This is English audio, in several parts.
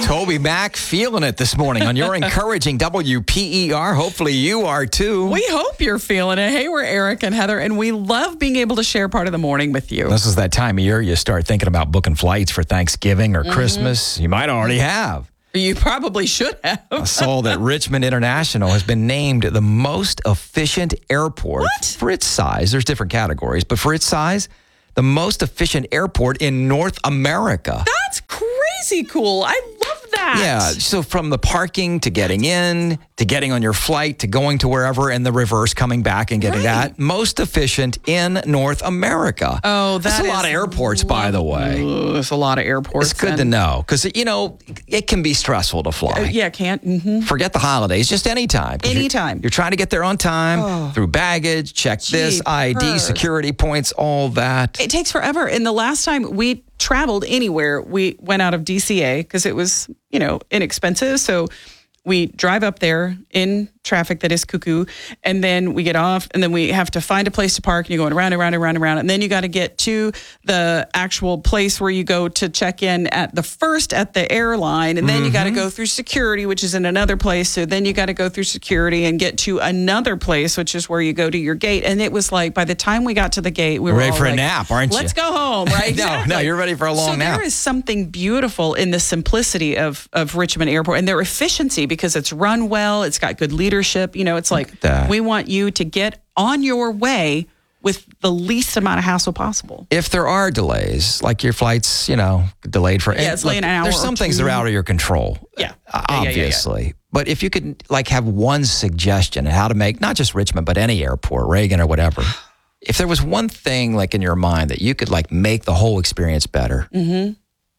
Toby Mac feeling it this morning on your encouraging WPER. Hopefully you are too. We hope you're feeling it. Hey, we're Eric and Heather, and we love being able to share part of the morning with you. This is that time of year you start thinking about booking flights for Thanksgiving or Christmas. You might already have. You probably should have. I saw that Richmond International has been named the most efficient airport for its size. There's different categories, but for its size, the most efficient airport in North America. That's crazy cool. I love that. Yeah, so from the parking to getting in, to getting on your flight, to going to wherever, and the reverse, coming back and getting that. Most efficient in North America. Oh, that's a lot of airports, by the way. There's a lot of airports. It's good to know, because, you know, it can be stressful to fly. Yeah, can't. Mm-hmm. Forget the holidays, just anytime. Anytime. You're trying to get there on time, through baggage, check this, ID, security points, all that. It takes forever. And the last time we traveled anywhere, we went out of DCA because it was, you know, inexpensive. So we drive up there in traffic that is cuckoo, and then we get off, and then we have to find a place to park, and you're going around and around and around and around, and then you got to get to the actual place where you go to check in at the airline, and then you got to go through security, which is in another place, so then you got to go through security and get to another place, which is where you go to your gate. And it was like, by the time we got to the gate, we were ready all for like, a nap, aren't you? Let's go home, right? No, you're ready for a long nap. So there is something beautiful in the simplicity of Richmond Airport and their efficiency, because it's run well, it's got good leadership. You know, it's like, we want you to get on your way with the least amount of hassle possible. If there are delays, like your flight's, you know, delayed for... Yeah, it's late an hour. There's some things that are out of your control. Yeah. Obviously. Yeah. But if you could, like, have one suggestion on how to make, not just Richmond, but any airport, Reagan or whatever, if there was one thing, like, in your mind that you could, like, make the whole experience better. Mm-hmm.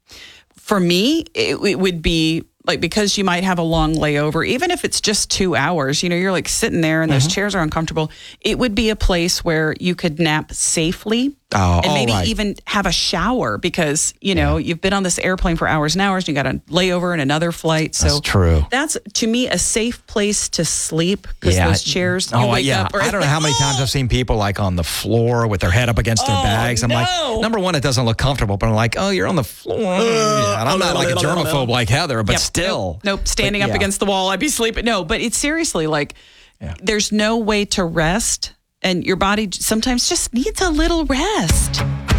For me, it would be... like, because you might have a long layover, even if it's just 2 hours, you know, you're like sitting there and those chairs are uncomfortable. It would be a place where you could nap safely and maybe even have a shower, because, you know, you've been on this airplane for hours and hours and you got a layover in another flight. So that's true. That's, to me, a safe place to sleep, because those chairs, you wake up. I don't know how many times I've seen people like on the floor with their head up against their bags. I'm like, number one, it doesn't look comfortable, but I'm like, oh, you're on the floor. And I'm not like a germaphobe like Heather, but still. Nope. Standing up against the wall, I'd be sleeping. No, but it's seriously like, there's no way to rest, and your body sometimes just needs a little rest.